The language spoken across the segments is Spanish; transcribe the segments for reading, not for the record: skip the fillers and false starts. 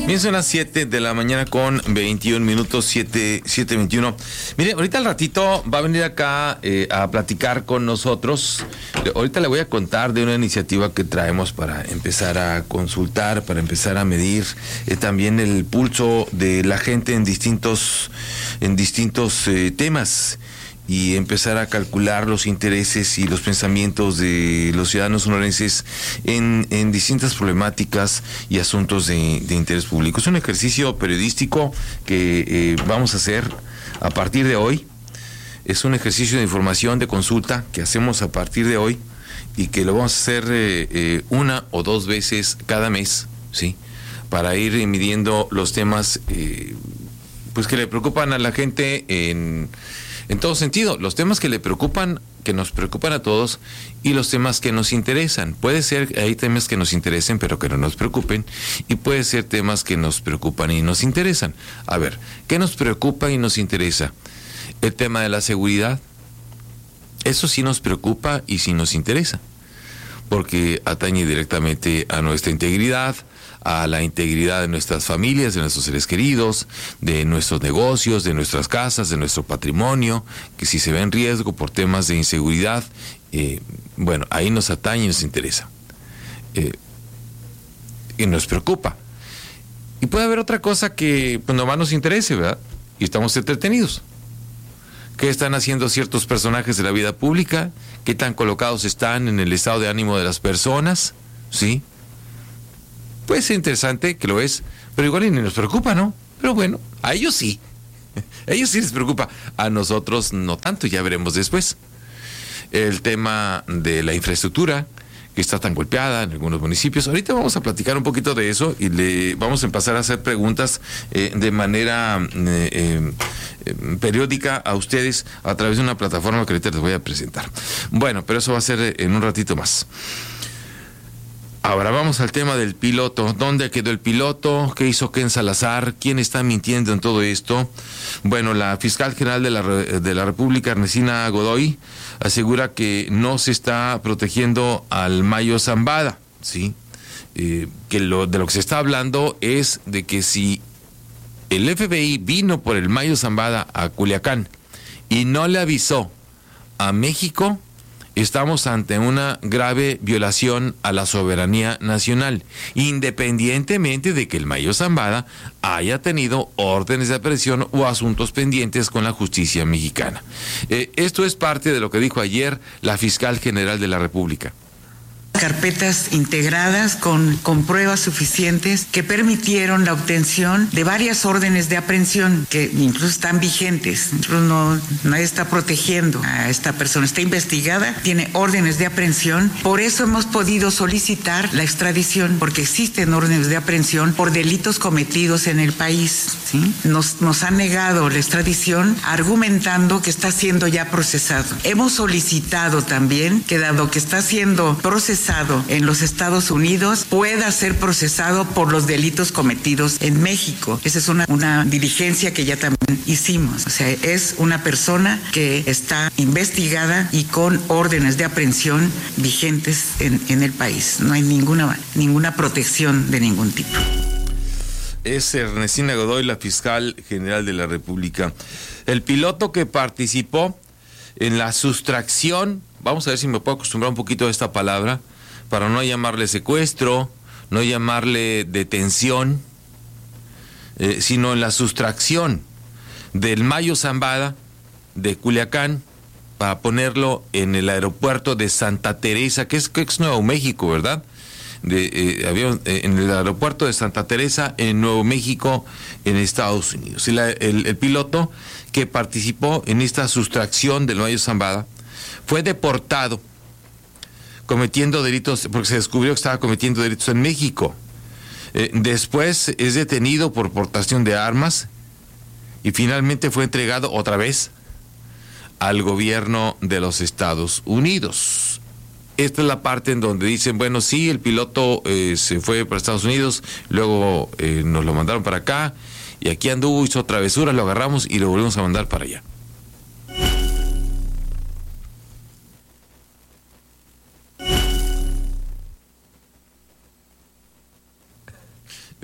Bien, son las 7 de la mañana con 21 minutos, 7:21. Mire, ahorita al ratito va a venir acá a platicar con nosotros. Ahorita le voy a contar de una iniciativa que traemos para empezar a consultar, para empezar a medir también el pulso de la gente en distintos temas, y empezar a calcular los intereses y los pensamientos de los ciudadanos sonorenses en distintas problemáticas y asuntos de interés público. Es un ejercicio periodístico que vamos a hacer a partir de hoy. Es un ejercicio de información, de consulta que hacemos a partir de hoy y que lo vamos a hacer una o dos veces cada mes, ¿sí? Para ir midiendo los temas pues que le preocupan a la gente en todo sentido, los temas que le preocupan, que nos preocupan a todos, y los temas que nos interesan. Puede ser que hay temas que nos interesen pero que no nos preocupen, y puede ser temas que nos preocupan y nos interesan. A ver, ¿qué nos preocupa y nos interesa? El tema de la seguridad. Eso sí nos preocupa y sí nos interesa, porque atañe directamente a nuestra integridad, a la integridad de nuestras familias, de nuestros seres queridos, de nuestros negocios, de nuestras casas, de nuestro patrimonio, que si se ve en riesgo por temas de inseguridad, bueno, ahí nos atañe y nos interesa. Y nos preocupa. Y puede haber otra cosa que pues nomás nos interese, ¿verdad? Y estamos entretenidos. ¿Qué están haciendo ciertos personajes de la vida pública? ¿Qué tan colocados están en el estado de ánimo de las personas? ¿Sí? Puede ser interesante, que lo es, pero igual ni nos preocupa, ¿no? Pero bueno, a ellos sí. A ellos sí les preocupa. A nosotros no tanto, ya veremos después. El tema de la infraestructura, que está tan golpeada en algunos municipios. Ahorita vamos a platicar un poquito de eso y le vamos a empezar a hacer preguntas de manera periódica a ustedes a través de una plataforma que ahorita les voy a presentar. Bueno, pero eso va a ser en un ratito más. Ahora vamos al tema del piloto. ¿Dónde quedó el piloto? ¿Qué hizo Ken Salazar? ¿Quién está mintiendo en todo esto? Bueno, la fiscal general de la República, Ernestina Godoy, asegura que no se está protegiendo al Mayo Zambada, ¿sí? De lo que se está hablando es de que si el FBI vino por el Mayo Zambada a Culiacán y no le avisó a México, estamos ante una grave violación a la soberanía nacional, independientemente de que el Mayo Zambada haya tenido órdenes de aprehensión o asuntos pendientes con la justicia mexicana. Esto es parte de lo que dijo ayer la fiscal general de la República. Carpetas integradas con pruebas suficientes que permitieron la obtención de varias órdenes de aprehensión que incluso están vigentes. Nadie está protegiendo a esta persona. Está investigada, tiene órdenes de aprehensión. Por eso hemos podido solicitar la extradición, porque existen órdenes de aprehensión por delitos cometidos en el país, ¿sí? Nos han negado la extradición argumentando que está siendo ya procesado. Hemos solicitado también que, dado que está siendo procesado en los Estados Unidos, pueda ser procesado por los delitos cometidos en México. Esa es una diligencia que ya también hicimos. O sea, es una persona que está investigada y con órdenes de aprehensión vigentes en el país. No hay ninguna protección de ningún tipo. Es Ernestina Godoy, la fiscal general de la República. El piloto que participó en la sustracción, vamos a ver si me puedo acostumbrar un poquito a esta palabra, para no llamarle secuestro, no llamarle detención, sino en la sustracción del Mayo Zambada de Culiacán para ponerlo en el aeropuerto de Santa Teresa, que es Nuevo México, ¿verdad? En el aeropuerto de Santa Teresa, en Nuevo México, en Estados Unidos. Y el piloto que participó en esta sustracción del Mayo Zambada fue deportado cometiendo delitos, porque se descubrió que estaba cometiendo delitos en México. Después es detenido por portación de armas y finalmente fue entregado otra vez al gobierno de los Estados Unidos. Esta es la parte en donde dicen, bueno, sí, el piloto se fue para Estados Unidos, luego nos lo mandaron para acá, y aquí anduvo, hizo travesuras, lo agarramos y lo volvimos a mandar para allá.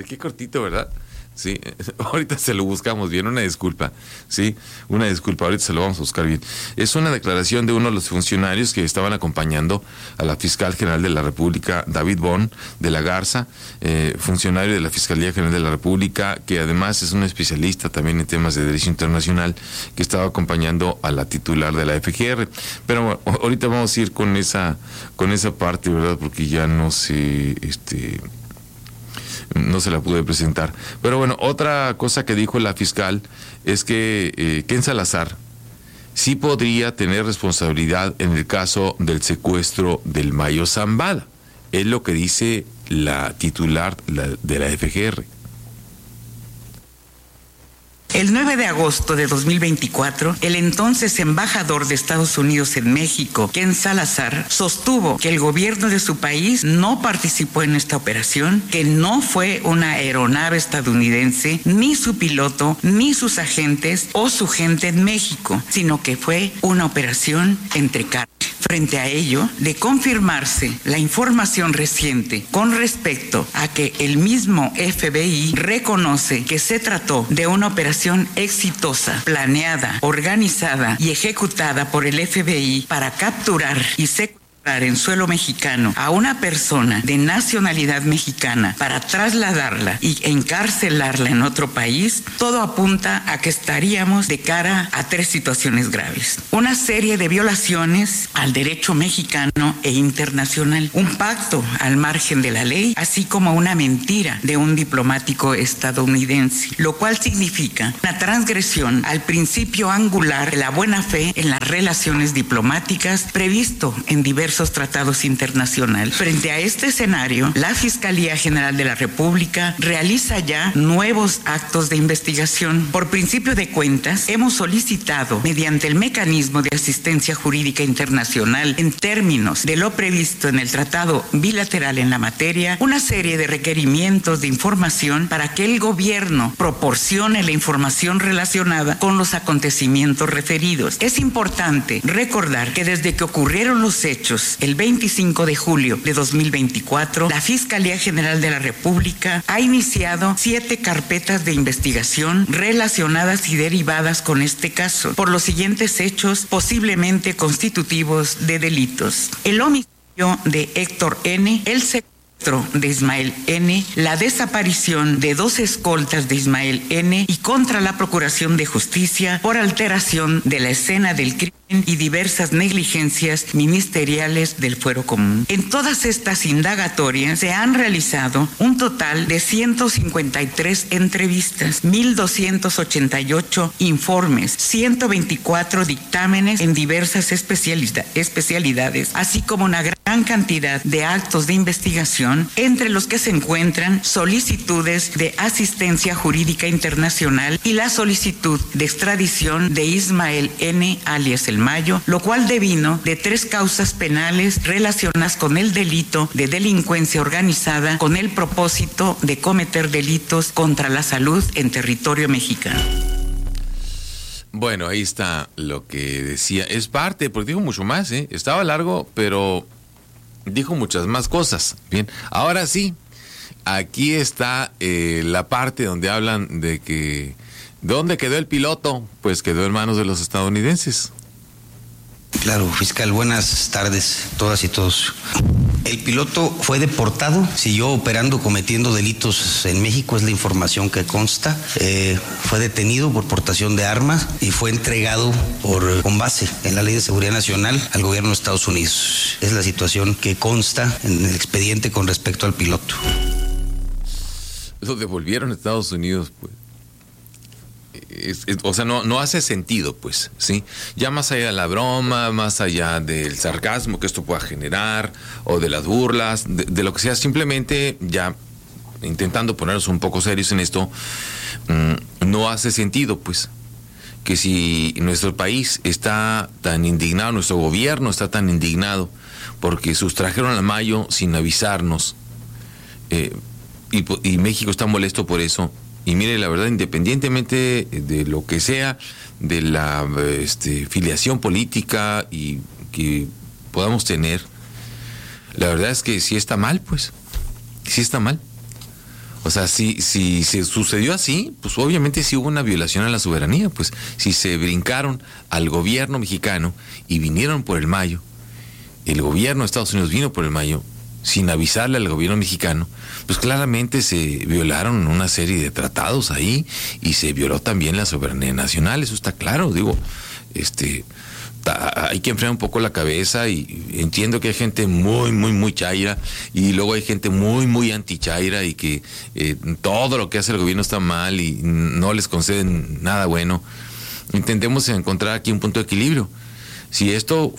Qué cortito, ¿verdad? Sí, ahorita se lo buscamos bien, una disculpa, sí, una disculpa, ahorita se lo vamos a buscar bien. Es una declaración de uno de los funcionarios que estaban acompañando a la fiscal general de la República, David Bon de la Garza, funcionario de la Fiscalía General de la República, que además es un especialista también en temas de derecho internacional, que estaba acompañando a la titular de la FGR. Pero bueno, ahorita vamos a ir con esa parte, ¿verdad? Porque ya no sé, no se la pude presentar. Pero bueno, otra cosa que dijo la fiscal es que Ken Salazar sí podría tener responsabilidad en el caso del secuestro del Mayo Zambada. Es lo que dice la titular de la FGR. El 9 de agosto de 2024, el entonces embajador de Estados Unidos en México, Ken Salazar, sostuvo que el gobierno de su país no participó en esta operación, que no fue una aeronave estadounidense, ni su piloto, ni sus agentes o su gente en México, sino que fue una operación entre carros. Frente a ello, de confirmarse la información reciente con respecto a que el mismo FBI reconoce que se trató de una operación exitosa, planeada, organizada y ejecutada por el FBI para capturar y secuestrar en suelo mexicano a una persona de nacionalidad mexicana para trasladarla y encarcelarla en otro país, todo apunta a que estaríamos de cara a 3 situaciones graves. Una serie de violaciones al derecho mexicano e internacional, un pacto al margen de la ley, así como una mentira de un diplomático estadounidense, lo cual significa una transgresión al principio angular de la buena fe en las relaciones diplomáticas previsto en diversos tratados internacionales. Frente a este escenario, la Fiscalía General de la República realiza ya nuevos actos de investigación. Por principio de cuentas, hemos solicitado, mediante el mecanismo de asistencia jurídica internacional en términos de lo previsto en el tratado bilateral en la materia, una serie de requerimientos de información para que el gobierno proporcione la información relacionada con los acontecimientos referidos. Es importante recordar que desde que ocurrieron los hechos el 25 de julio de 2024, la Fiscalía General de la República ha iniciado 7 carpetas de investigación relacionadas y derivadas con este caso por los siguientes hechos posiblemente constitutivos de delitos: el homicidio de Héctor N., el secuestro de Ismael N., la desaparición de 2 escoltas de Ismael N. y contra la Procuración de Justicia por alteración de la escena del crimen y diversas negligencias ministeriales del fuero común. En todas estas indagatorias se han realizado un total de 153 entrevistas, 1,288 informes, 124 dictámenes en diversas especialidades, así como una gran cantidad de actos de investigación, entre los que se encuentran solicitudes de asistencia jurídica internacional y la solicitud de extradición de Ismael N., alias El Mayo, lo cual devino de 3 causas penales relacionadas con el delito de delincuencia organizada con el propósito de cometer delitos contra la salud en territorio mexicano. Bueno, ahí está lo que decía. Es parte, porque dijo mucho más, estaba largo, pero dijo muchas más cosas. Bien, ahora sí, aquí está la parte donde hablan de que ¿dónde quedó el piloto? Pues quedó en manos de los estadounidenses. Claro, fiscal, buenas tardes todas y todos. El piloto fue deportado, siguió operando, cometiendo delitos en México, es la información que consta. Fue detenido por portación de armas y fue entregado con base en la Ley de Seguridad Nacional al gobierno de Estados Unidos. Es la situación que consta en el expediente con respecto al piloto. Lo devolvieron a Estados Unidos, pues. O sea, no hace sentido, pues, ¿sí? Ya más allá de la broma, más allá del sarcasmo que esto pueda generar, o de las burlas, de lo que sea, simplemente ya intentando ponernos un poco serios en esto, no hace sentido, pues, que si nuestro país está tan indignado, nuestro gobierno está tan indignado, porque sustrajeron al Mayo sin avisarnos, y México está molesto por eso. Y mire, la verdad, independientemente de lo que sea, de la filiación política y que podamos tener, la verdad es que sí está mal, pues. Sí está mal. O sea, si se sucedió así, pues obviamente sí hubo una violación a la soberanía. Pues si se brincaron al gobierno mexicano y vinieron por el Mayo, el gobierno de Estados Unidos vino por el Mayo sin avisarle al gobierno mexicano, pues claramente se violaron una serie de tratados ahí y se violó también la soberanía nacional. Eso está claro, digo, hay que enfriar un poco la cabeza, y entiendo que hay gente muy chaira, y luego hay gente muy anti-chaira, y que todo lo que hace el gobierno está mal y no les conceden nada bueno. Intentemos encontrar aquí un punto de equilibrio. Si esto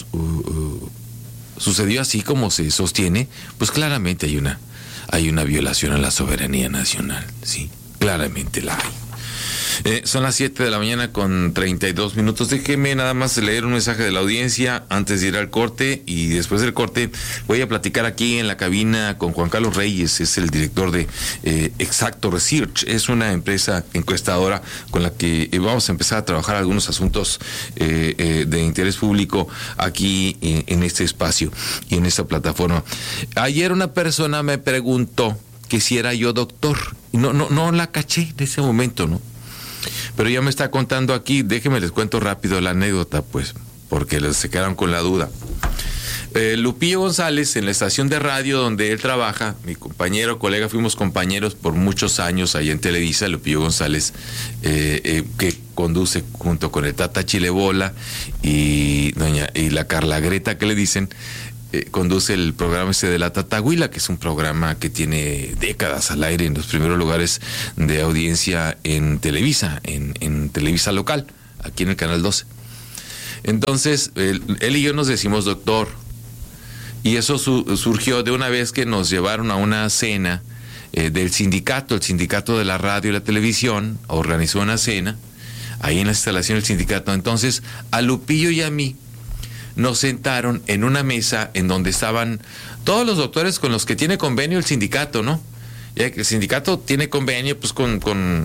sucedió así como se sostiene, pues claramente hay una violación a la soberanía nacional, sí, claramente la hay. Son las 7 de la mañana con 32 minutos. Déjeme nada más leer un mensaje de la audiencia antes de ir al corte, y después del corte voy a platicar aquí en la cabina con Juan Carlos Reyes, es el director de Exacto Research. Es una empresa encuestadora con la que vamos a empezar a trabajar algunos asuntos de interés público aquí en este espacio y en esta plataforma. Ayer una persona me preguntó que si era yo doctor. No la caché en ese momento, ¿no? Pero ya me está contando aquí. Déjenme les cuento rápido la anécdota, pues, porque se quedaron con la duda. Lupillo González, en la estación de radio donde él trabaja, mi compañero, colega, fuimos compañeros por muchos años allá en Televisa. Lupillo González, que conduce junto con el Tata Chilebola y la Carla Greta, que le dicen, conduce el programa de la Tatahuila, que es un programa que tiene décadas al aire, en los primeros lugares de audiencia en Televisa, en Televisa local, aquí en el Canal 12. Entonces, él y yo nos decimos doctor, y eso surgió de una vez que nos llevaron a una cena del sindicato. El sindicato de la radio y la televisión organizó una cena ahí en la instalación del sindicato. Entonces, a Lupillo y a mí nos sentaron en una mesa en donde estaban todos los doctores con los que tiene convenio el sindicato, ¿no? Ya que el sindicato tiene convenio pues con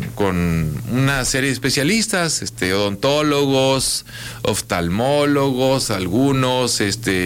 una serie de especialistas, odontólogos, oftalmólogos, algunos,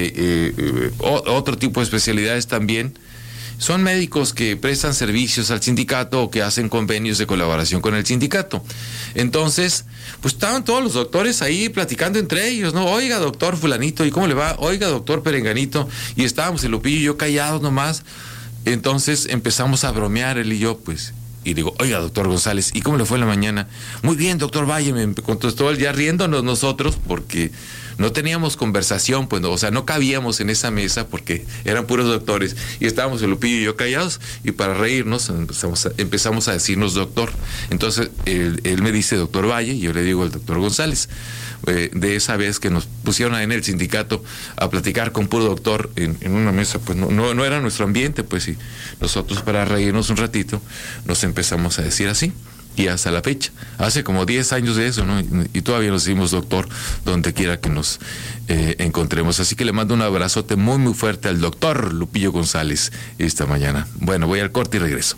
otro tipo de especialidades también. Son médicos que prestan servicios al sindicato o que hacen convenios de colaboración con el sindicato. Entonces, pues estaban todos los doctores ahí platicando entre ellos, ¿no? Oiga, doctor fulanito, ¿y cómo le va? Oiga, doctor perenganito. Y estábamos el Lupillo y yo callados nomás. Entonces empezamos a bromear él y yo, pues, y digo, oiga, doctor González, ¿y cómo le fue en la mañana? Muy bien, doctor Valle, me contestó él, ya riéndonos nosotros, porque no teníamos conversación, pues, o sea, no cabíamos en esa mesa porque eran puros doctores, y estábamos el Lupillo y yo callados, y para reírnos empezamos a decirnos doctor. Entonces él me dice doctor Valle, y yo le digo el doctor González. De esa vez que nos pusieron ahí en el sindicato a platicar con puro doctor en una mesa, pues no era nuestro ambiente, pues, y nosotros, para reírnos un ratito, nos empezamos a decir así. Y hasta la fecha, hace como 10 años de eso, ¿no? Y todavía nos decimos doctor donde quiera que nos encontremos. Así que le mando un abrazote muy fuerte al doctor Lupillo González esta mañana. Bueno, voy al corte y regreso.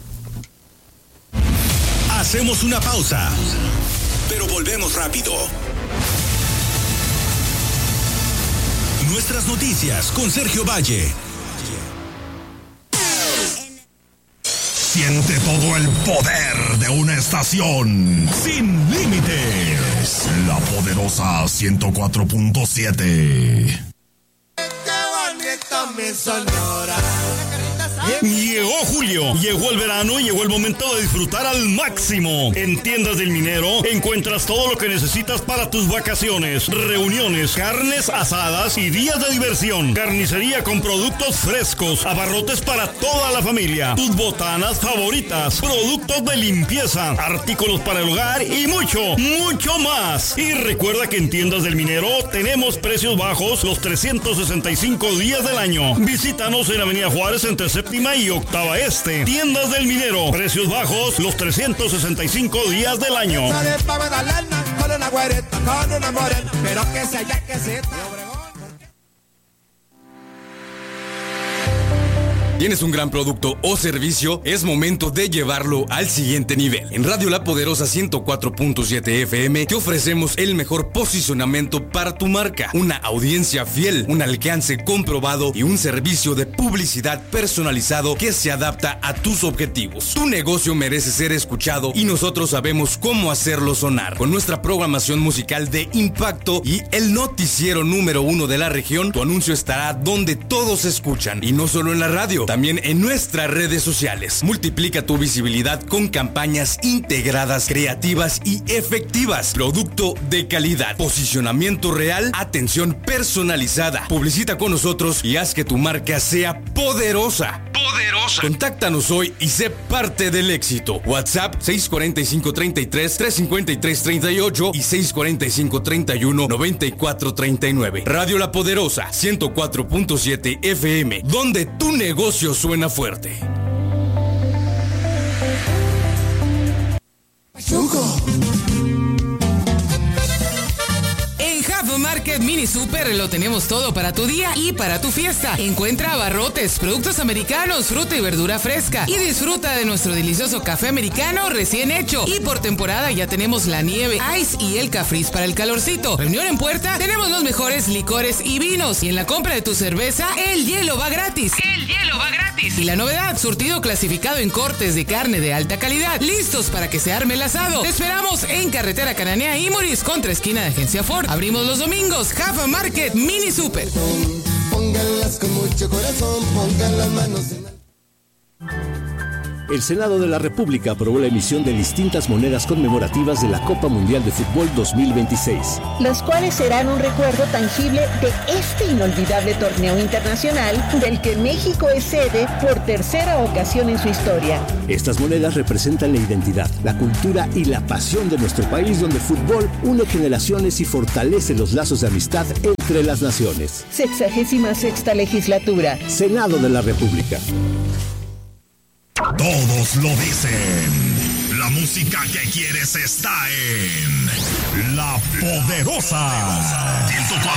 Hacemos una pausa, pero volvemos rápido. Nuestras noticias con Sergio Valle. Siente todo el poder de una estación sin límites. La poderosa 104.7. Llegó julio, llegó el verano y llegó el momento de disfrutar al máximo. En Tiendas del Minero encuentras todo lo que necesitas para tus vacaciones, reuniones, carnes asadas y días de diversión. Carnicería con productos frescos, abarrotes para toda la familia, tus botanas favoritas, productos de limpieza, artículos para el hogar y mucho más. Y recuerda que en Tiendas del Minero tenemos precios bajos los 365 días del año. Visítanos en Avenida Juárez entre Séptima y Octava Este. Tiendas del Minero, precios bajos los 365 días del año. ¿Tienes un gran producto o servicio? Es momento de llevarlo al siguiente nivel. En Radio La Poderosa 104.7 FM te ofrecemos el mejor posicionamiento para tu marca, una audiencia fiel, un alcance comprobado y un servicio de publicidad personalizado que se adapta a tus objetivos. Tu negocio merece ser escuchado y nosotros sabemos cómo hacerlo sonar. Con nuestra programación musical de impacto y el noticiero número 1 de la región, tu anuncio estará donde todos escuchan, y no solo en la radio, también en nuestras redes sociales. Multiplica tu visibilidad con campañas integradas, creativas y efectivas. Producto de calidad, posicionamiento real, atención personalizada. Publicita con nosotros y haz que tu marca sea poderosa. Contáctanos hoy y sé parte del éxito. WhatsApp 645-33-353-38 y 645-31-9439. Radio La Poderosa 104.7 FM, donde tu negocio suena fuerte. Market Mini Super lo tenemos todo para tu día y para tu fiesta. Encuentra abarrotes, productos americanos, fruta y verdura fresca y disfruta de nuestro delicioso café americano recién hecho. Y por temporada ya tenemos la nieve, ice y el cafriz para el calorcito. Reunión en puerta, tenemos los mejores licores y vinos. Y en la compra de tu cerveza, el hielo va gratis. Y la novedad, surtido clasificado en cortes de carne de alta calidad, listos para que se arme el asado. Te esperamos en Carretera Cananea y Moris, contra esquina de Agencia Ford. Abrimos los domingos. Jaffa Market Mini Super. Pónganlas con mucho corazón, pongan las manos en... El Senado de la República aprobó la emisión de distintas monedas conmemorativas de la Copa Mundial de Fútbol 2026. Las cuales serán un recuerdo tangible de este inolvidable torneo internacional del que México es sede por tercera ocasión en su historia. Estas monedas representan la identidad, la cultura y la pasión de nuestro país, donde el fútbol une generaciones y fortalece los lazos de amistad entre las naciones. 66ª legislatura. Senado de la República. Todos lo dicen. La música que quieres está en La Poderosa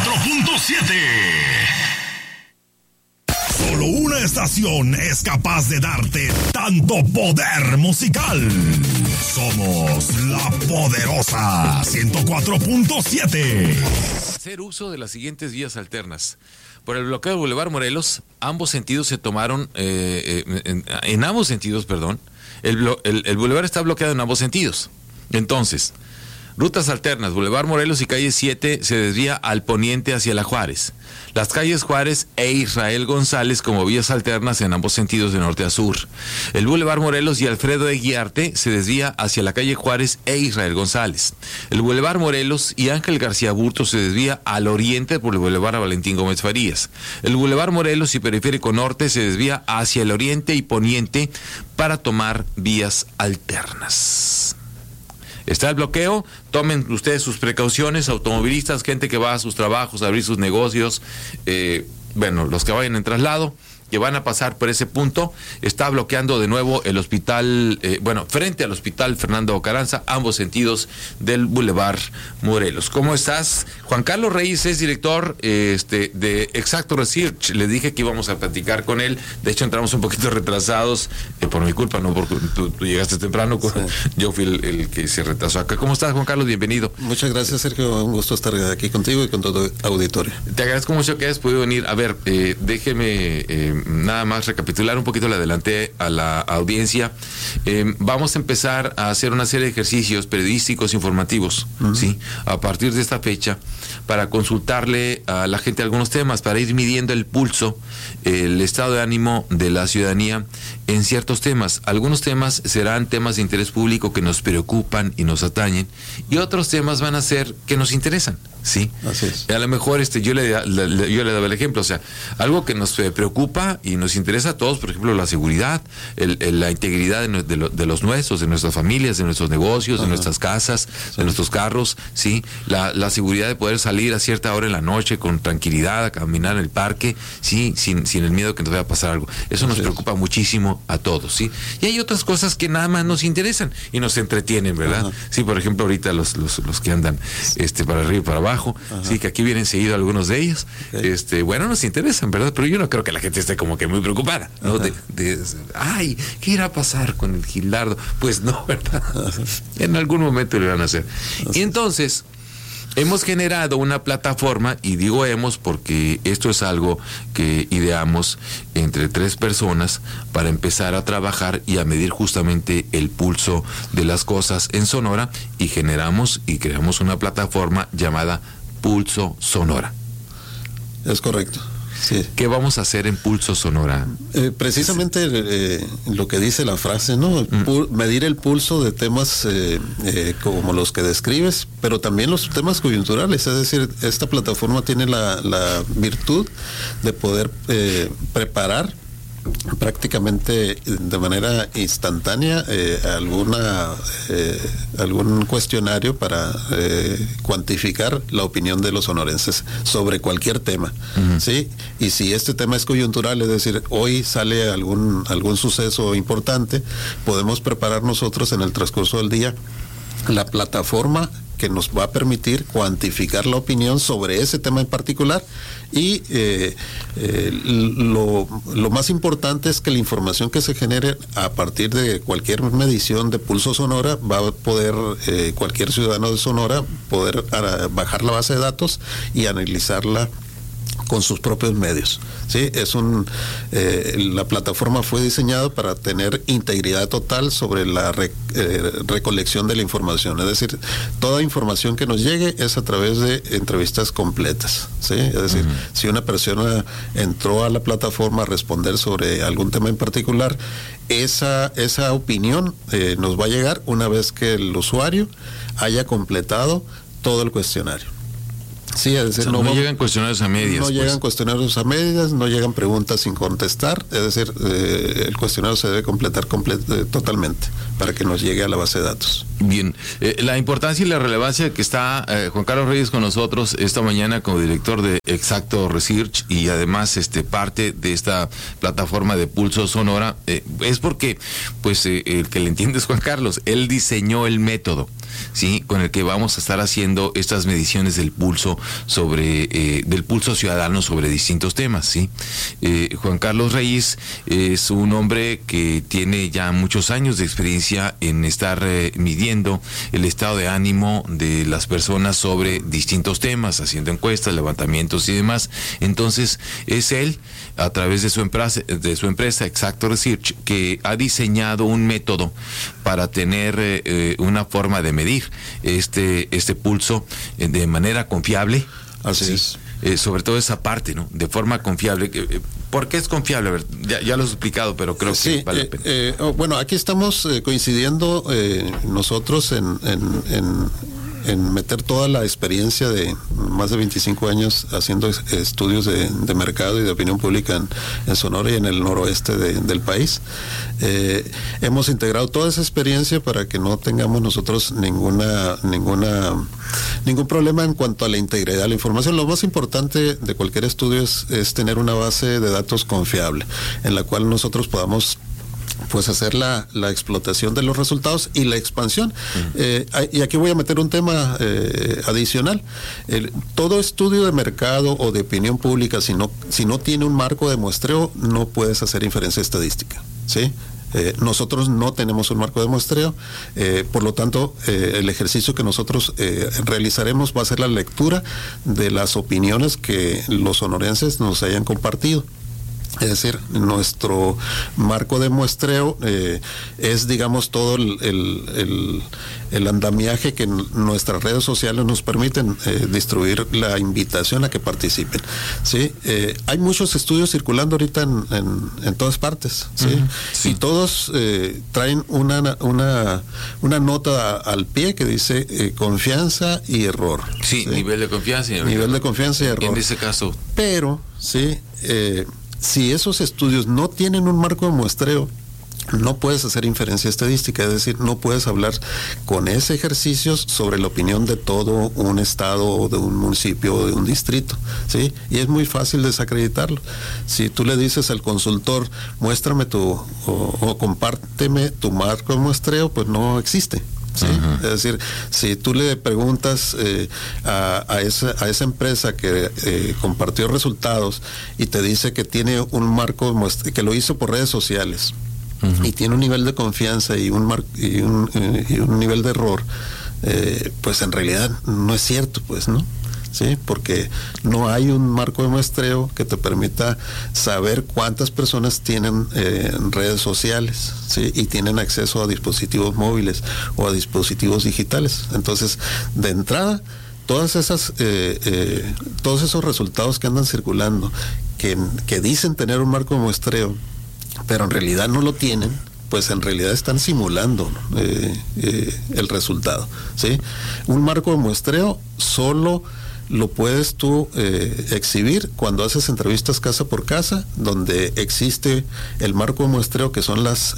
104.7. Solo una estación es capaz de darte tanto poder musical. Somos La Poderosa 104.7. Hacer uso de las siguientes vías alternas. Por el bloqueo del Boulevard Morelos, ambos sentidos se tomaron, en ambos sentidos, perdón, el bulevar está bloqueado en ambos sentidos. Entonces, rutas alternas, Boulevard Morelos y calle 7 se desvía al poniente hacia la Juárez. Las calles Juárez e Israel González como vías alternas en ambos sentidos de norte a sur. El Boulevard Morelos y Alfredo Eguiarte se desvía hacia la calle Juárez e Israel González. El Boulevard Morelos y Ángel García Burto se desvía al oriente por el Boulevard Valentín Gómez Farías. El Boulevard Morelos y Periférico Norte se desvía hacia el oriente y poniente para tomar vías alternas. Está el bloqueo, tomen ustedes sus precauciones, automovilistas, gente que va a sus trabajos, a abrir sus negocios, los que vayan en traslado, que van a pasar por ese punto. Está bloqueando de nuevo el hospital, frente al hospital Fernando Carranza, ambos sentidos del Boulevard Morelos. ¿Cómo estás? Juan Carlos Reyes es director de Exacto Research. Le dije que íbamos a platicar con él. De hecho, entramos un poquito retrasados, por mi culpa, no porque tú llegaste temprano. Sí. Yo fui el que se retrasó acá. ¿Cómo estás, Juan Carlos? Bienvenido. Muchas gracias, Sergio. Un gusto estar aquí contigo y con todo el auditorio. Te agradezco mucho que hayas podido venir. A ver, déjeme nada más recapitular un poquito, le adelanté a la audiencia. Vamos a empezar a hacer una serie de ejercicios periodísticos informativos, ¿sí? A partir de esta fecha, para consultarle a la gente algunos temas, para ir midiendo el pulso, el estado de ánimo de la ciudadanía en ciertos temas. Algunos temas serán temas de interés público que nos preocupan y nos atañen, y otros temas van a ser que nos interesan, ¿sí? Así es. A lo mejor yo le daba el ejemplo, o sea, algo que nos preocupa y nos interesa a todos, por ejemplo, la seguridad, la integridad de los nuestros, de nuestras familias, de nuestros negocios, de nuestras casas, de nuestros carros, ¿sí? La seguridad de poder salir a cierta hora en la noche con tranquilidad, a caminar en el parque, ¿sí? Sin el miedo que nos vaya a pasar algo. Eso nos preocupa muchísimo a todos, ¿sí? Y hay otras cosas que nada más nos interesan y nos entretienen, ¿verdad? Sí, por ejemplo, ahorita los que andan para arriba y para abajo, trabajo. Sí, que aquí vienen seguido algunos de ellos. Bueno, nos interesan, ¿verdad? Pero yo no creo que la gente esté como que muy preocupada, ¿no? Ay, ¿qué irá a pasar con el Gilardo? Pues no, ¿verdad? En algún momento lo van a hacer. Y entonces hemos generado una plataforma, y digo hemos porque esto es algo que ideamos entre 3 personas para empezar a trabajar y a medir justamente el pulso de las cosas en Sonora, y generamos y creamos una plataforma llamada Pulso Sonora. Es correcto. Sí. ¿Qué vamos a hacer en Pulso Sonora? Precisamente lo que dice la frase, ¿no? Medir el pulso de temas como los que describes, pero también los temas coyunturales. Es decir, esta plataforma tiene la virtud de poder preparar prácticamente de manera instantánea algún cuestionario para cuantificar la opinión de los sonorenses sobre cualquier tema, ¿sí? Y si este tema es coyuntural, es decir, hoy sale algún suceso importante, podemos preparar nosotros en el transcurso del día la plataforma que nos va a permitir cuantificar la opinión sobre ese tema en particular, y lo más importante es que la información que se genere a partir de cualquier medición de pulso Sonora va a poder cualquier ciudadano de Sonora poder bajar la base de datos y analizarla con sus propios medios, ¿sí? La plataforma fue diseñada para tener integridad total sobre la recolección de la información, es decir, toda información que nos llegue es a través de entrevistas completas, ¿sí? Es decir, si una persona entró a la plataforma a responder sobre algún tema en particular, esa opinión nos va a llegar una vez que el usuario haya completado todo el cuestionario. Sí, es decir, no llegan cuestionarios a medias. No llegan cuestionarios a medias, no llegan preguntas sin contestar, es decir, el cuestionario se debe completar totalmente para que nos llegue a la base de datos. Bien, la importancia y la relevancia que está Juan Carlos Reyes con nosotros esta mañana como director de Exacto Research y además parte de esta plataforma de Pulso Sonora, es porque pues el que le entiende es Juan Carlos, él diseñó el método, ¿sí?, con el que vamos a estar haciendo estas mediciones del pulso del pulso ciudadano sobre distintos temas, ¿sí? Juan Carlos Reyes es un hombre que tiene ya muchos años de experiencia en estar midiendo el estado de ánimo de las personas sobre distintos temas, haciendo encuestas, levantamientos y demás. Entonces es él, a través de su empresa Exacto Research, que ha diseñado un método para tener una forma de medir este pulso de manera confiable. Así es. Sobre todo esa parte, ¿no? De forma confiable. ¿Por qué es confiable? A ver, ya lo he explicado, pero creo que vale la pena. Bueno, aquí estamos coincidiendo nosotros en meter toda la experiencia de más de 25 años haciendo estudios de mercado y de opinión pública en Sonora y en el noroeste del país. Hemos integrado toda esa experiencia para que no tengamos nosotros ningún problema en cuanto a la integridad de la información. Lo más importante de cualquier estudio es tener una base de datos confiable, en la cual nosotros podamos pues hacer la explotación de los resultados y la expansión. Y aquí voy a meter un tema adicional. Todo estudio de mercado o de opinión pública, si no tiene un marco de muestreo, no puedes hacer inferencia estadística, ¿sí? Nosotros no tenemos un marco de muestreo, por lo tanto el ejercicio que nosotros realizaremos va a ser la lectura de las opiniones que los sonorenses nos hayan compartido. Es decir, nuestro marco de muestreo es, digamos, todo el andamiaje que nuestras redes sociales nos permiten distribuir la invitación a que participen, ¿sí? Hay muchos estudios circulando ahorita en todas partes, ¿sí? Sí. Y todos traen una nota al pie que dice confianza y error. Sí, ¿sí? Nivel de confianza y error. Nivel de confianza y error. En ese caso. Pero, sí, si esos estudios no tienen un marco de muestreo, no puedes hacer inferencia estadística, es decir, no puedes hablar con ese ejercicio sobre la opinión de todo un estado o de un municipio o de un distrito, ¿sí? Y es muy fácil desacreditarlo. Si tú le dices al consultor, muéstrame o compárteme tu marco de muestreo, pues no existe, ¿sí? Es decir, si tú le preguntas a esa empresa que compartió resultados y te dice que tiene un marco, que lo hizo por redes sociales, y tiene un nivel de confianza y un nivel de error, pues en realidad no es cierto, pues, ¿no? Sí, porque no hay un marco de muestreo que te permita saber cuántas personas tienen redes sociales, ¿sí? Y tienen acceso a dispositivos móviles o a dispositivos digitales. Entonces, de entrada, todos esos resultados que andan circulando, que dicen tener un marco de muestreo, pero en realidad no lo tienen, pues en realidad están simulando el resultado, ¿sí? Un marco de muestreo solo lo puedes tú exhibir cuando haces entrevistas casa por casa, donde existe el marco de muestreo, que son las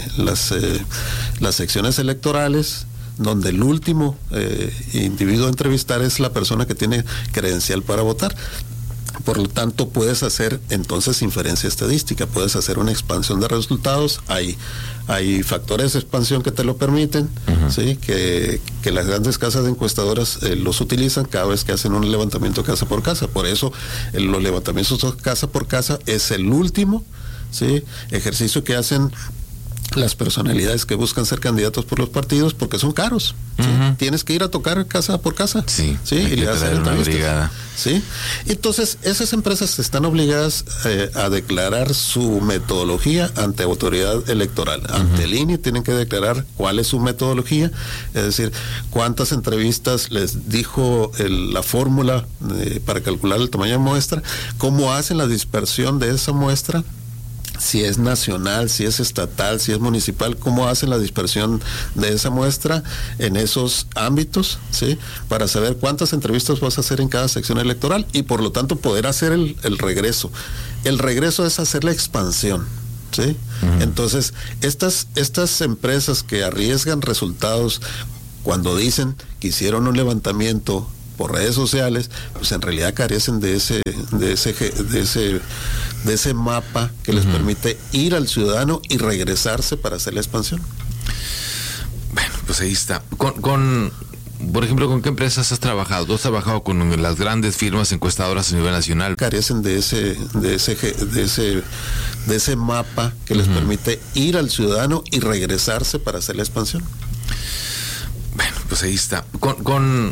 secciones electorales, donde el último individuo a entrevistar es la persona que tiene credencial para votar. Por lo tanto, puedes hacer entonces inferencia estadística, puedes hacer una expansión de resultados. Hay factores de expansión que te lo permiten, ¿sí? Que las grandes casas de encuestadoras los utilizan cada vez que hacen un levantamiento casa por casa. Por eso los levantamientos casa por casa es el último, ¿sí?, ejercicio que hacen las personalidades que buscan ser candidatos por los partidos, porque son caros, ¿sí? Tienes que ir a tocar casa por casa, sí, y le hacen entrevistas, ¿sí? Entonces esas empresas están obligadas a declarar su metodología ante autoridad electoral, ante el INE. Tienen que declarar cuál es su metodología, es decir, cuántas entrevistas les dijo la fórmula para calcular el tamaño de muestra, cómo hacen la dispersión de esa muestra, si es nacional, si es estatal, si es municipal, cómo hacen la dispersión de esa muestra en esos ámbitos, ¿sí?, para saber cuántas entrevistas vas a hacer en cada sección electoral y por lo tanto poder hacer el regreso. El regreso es hacer la expansión, ¿sí? Entonces, estas empresas que arriesgan resultados cuando dicen que hicieron un levantamiento por redes sociales, pues en realidad carecen de ese mapa que les permite ir al ciudadano y regresarse para hacer la expansión. Bueno, pues ahí está. Por ejemplo, ¿con qué empresas has trabajado? ¿Tú has trabajado con las grandes firmas encuestadoras a nivel nacional? Carecen de ese mapa que les permite ir al ciudadano y regresarse para hacer la expansión. Bueno, pues ahí está.